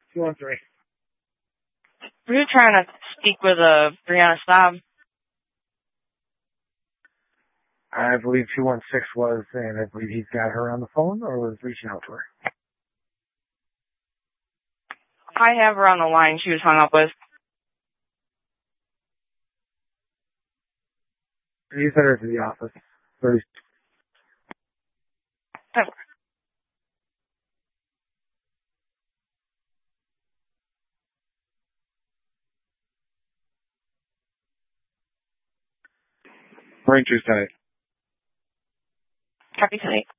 213. We were trying to speak with Brianna Staub. I believe 216 was, and I believe he's got her on the phone or was reaching out to her. I have her on the line. She was hung up with. You sent her to the office. Very. Rangers tonight. Copy tonight.